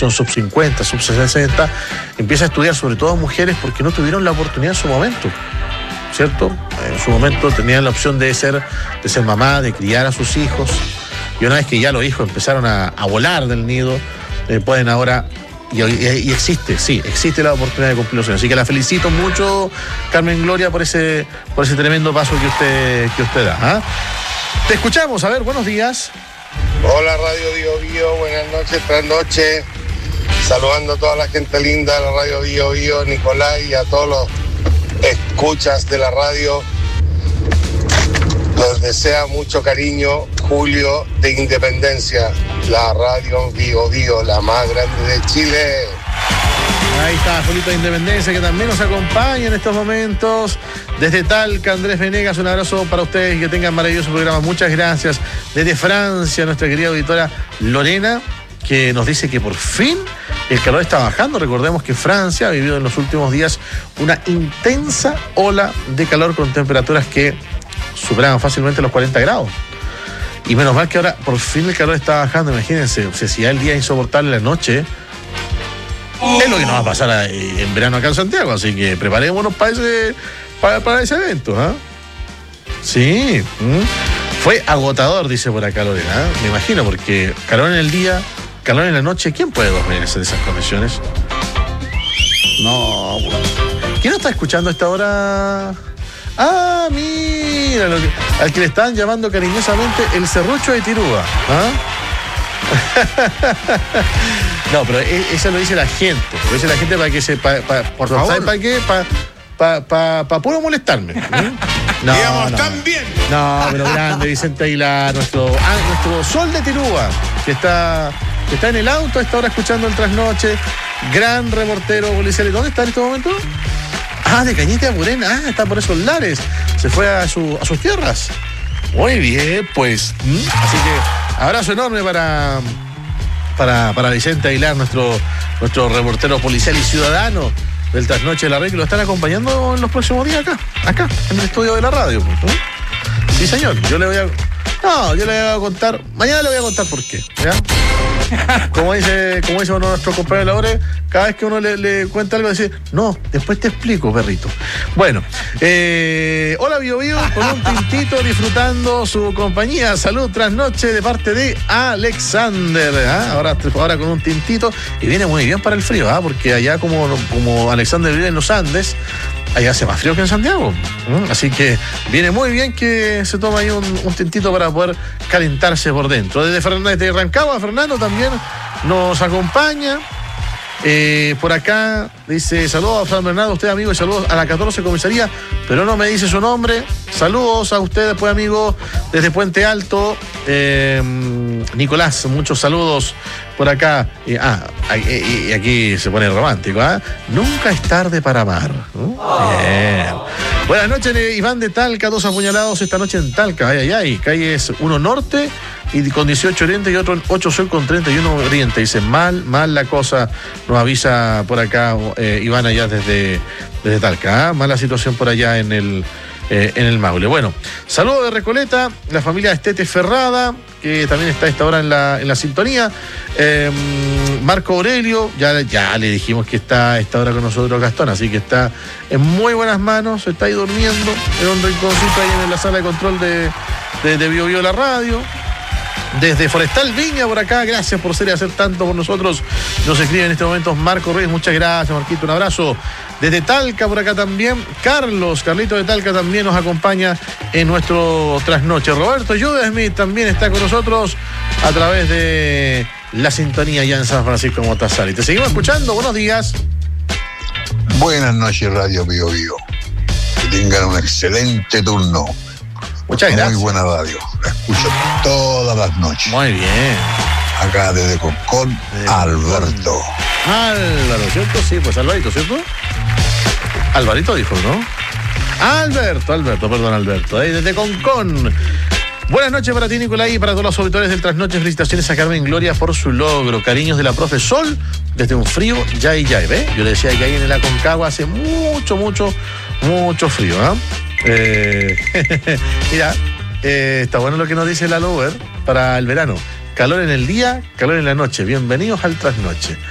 población sub 50, sub 60, empieza a estudiar, sobre todo mujeres, porque no tuvieron la oportunidad en su momento, ¿cierto? En su momento tenían la opción de ser mamá, de criar a sus hijos, y una vez que ya los hijos empezaron a volar del nido, pueden ahora, y existe la oportunidad de cumplir los sueños. Así que la felicito mucho, Carmen Gloria, por ese tremendo paso que usted da. ¿Ah? Te escuchamos, a ver, buenos días. Hola Radio Bio Bio, buenas noches. Saludando a toda la gente linda de la Radio Bio Bio, Nicolás, y a todos los escuchas de la radio. Los desea mucho cariño Julio de Independencia, la Radio Bio Bio, la más grande de Chile. Ahí está Julito de Independencia, que también nos acompaña en estos momentos. Desde Talca, Andrés Venegas, un abrazo para ustedes y que tengan maravilloso programa. Muchas gracias. Desde Francia, nuestra querida auditora Lorena, que nos dice que por fin el calor está bajando. Recordemos que Francia ha vivido en los últimos días una intensa ola de calor con temperaturas que superaban fácilmente los 40 grados. Y menos mal que ahora por fin el calor está bajando. Imagínense, o sea, si ya el día es insoportable, la noche es lo que nos va a pasar en verano acá en Santiago. Así que preparémonos para ese evento, ¿eh? Sí. Fue agotador, dice por acá Lorena, ¿eh? Me imagino, porque calor en el día, calor en la noche. ¿Quién puede dormir en esas condiciones? No. ¿Quién no está escuchando a esta hora? Ah, mira, al que le están llamando cariñosamente el serrucho de Tirúa. ¿Ah? No, pero eso lo dice la gente. Lo dice la gente para que se... por favor. ¿Sabe para qué? Para puro molestarme. No, digamos, tan bien. No, pero grande, Vicente Aguilar, nuestro sol de Tirúa, que está en el auto a esta hora escuchando el trasnoche. Gran reportero policial. ¿Dónde está en este momento? Ah, de Cañete a Purén. Ah, está por esos lares. Se fue a sus tierras. Muy bien, pues. Así que abrazo enorme para Vicente Aguilar, nuestro reportero policial y ciudadano del Trasnoche de la Red, que lo están acompañando en los próximos días acá, en el estudio de la radio. Sí, señor. Yo le voy a contar. Mañana le voy a contar por qué. ¿Ya? Como dice uno de nuestros compañeros de la hora, cada vez que uno le cuenta algo, dice, no, después te explico, perrito. Bueno, hola Bio Bio, con un tintito disfrutando su compañía. Salud trasnoche de parte de Alexander. ¿Ah? Ahora con un tintito, y viene muy bien para el frío, ¿ah? Porque allá como Alexander vive en los Andes, allá hace más frío que en Santiago. Así que viene muy bien que se tome ahí un tintito para poder calentarse por dentro. Desde Rancagua, Fernando también nos acompaña. Por acá dice, saludos a Fran Bernardo, usted amigo, y saludos a la 14 Comisaría, pero no me dice su nombre. Saludos a ustedes, pues amigo, desde Puente Alto. Nicolás, muchos saludos por acá. Y aquí se pone romántico, ¿eh? Nunca es tarde para amar. Bien. Buenas noches, Iván de Talca, 2 apuñalados esta noche en Talca. Ay. Calles 1 Norte y con 18 Oriente y otro en 8 Sur con 31 Oriente. Dice, mal la cosa, nos avisa por acá Iván allá desde Talca. ¿Eh? Mala situación por allá en el Maule. Bueno, saludo de Recoleta, la familia Estete Ferrada, que también está a esta hora en la sintonía. Marco Aurelio, ya le dijimos que está a esta hora con nosotros Gastón, así que está en muy buenas manos, está ahí durmiendo en un rinconcito ahí en la sala de control de Bio Bio la radio. Desde Forestal Viña por acá, gracias por ser y hacer tanto por nosotros. Nos escribe en este momento Marco Ruiz, muchas gracias Marquito, un abrazo. Desde Talca por acá también, Carlito de Talca también nos acompaña en nuestro trasnoche. Roberto Judesmith también está con nosotros a través de la sintonía ya en San Francisco Motazal. Y te seguimos escuchando, buenos días. Buenas noches Radio Bio Bio. Que tengan un excelente turno. Muchas gracias. Muy buena radio. La escucho todas las noches. Muy bien. Acá desde Concón, Alberto. Álvaro, ¿cierto? Sí, pues Alvarito, ¿cierto? Alvarito dijo, ¿no? Alberto. Ahí desde Concón. Buenas noches para ti, Nicolás, y para todos los auditores del Trasnoche. Felicitaciones a Carmen Gloria por su logro. Cariños de la profe Sol desde un frío Yay. ¿Ve? Yo le decía que ahí en el Aconcagua hace mucho frío, ¿ah? Mira, está bueno lo que nos dice la Lover para el verano. Calor en el día, calor en la noche. Bienvenidos al Trasnoche.